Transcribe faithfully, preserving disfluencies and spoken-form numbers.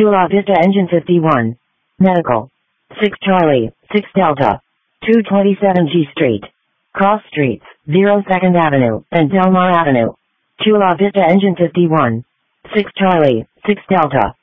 Chula Vista Engine fifty-one. Medical. six Charlie, six Delta. two twenty-seven G Street. Cross Streets, zero second Avenue, and Delmar Avenue. Chula Vista Engine fifty-one. six Charlie, six Delta.